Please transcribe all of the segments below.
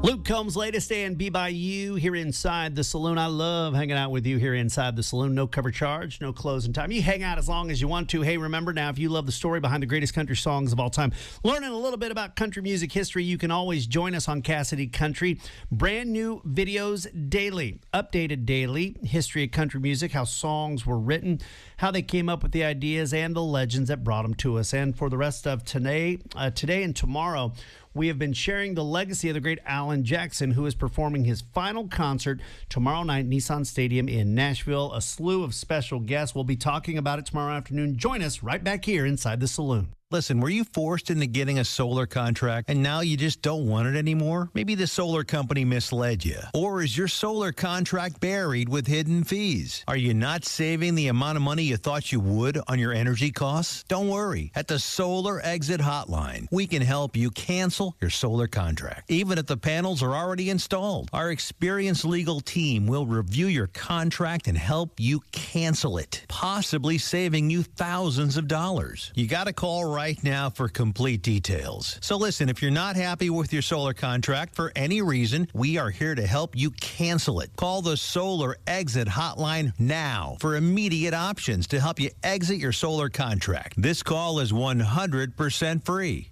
Luke Combs, latest and Be By You here inside the saloon. I love hanging out with you here inside the saloon. No cover charge, no closing time. You hang out as long as you want to. Hey, remember now, if you love the story behind the greatest country songs of all time, learning a little bit about country music history, you can always join us on Cassidy Country. Brand new videos daily, updated daily, history of country music, how songs were written, how they came up with the ideas, and the legends that brought them to us. And for the rest of today and tomorrow, we have been sharing the legacy of the great Alan Jackson, who is performing his final concert tomorrow night, Nissan Stadium in Nashville. A slew of special guests. We'll be talking about it tomorrow afternoon. Join us right back here inside the saloon. Listen, were you forced into getting a solar contract and now you just don't want it anymore? Maybe the solar company misled you. Or is your solar contract buried with hidden fees? Are you not saving the amount of money you thought you would on your energy costs? Don't worry. At the Solar Exit Hotline, we can help you cancel your solar contract, even if the panels are already installed. Our experienced legal team will review your contract and help you cancel it, possibly saving you thousands of dollars. You got to call right now for complete details. So listen, if you're not happy with your solar contract for any reason, we are here to help you cancel it. Call the Solar Exit Hotline now for immediate options to help you exit your solar contract. This call is 100% free.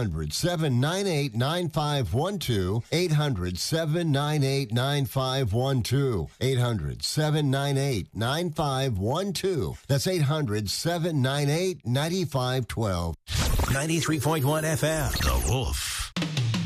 800-798-9512. 800-798-9512. 800-798-9512. That's 800-798-9512. 93.1 FM. The Wolf.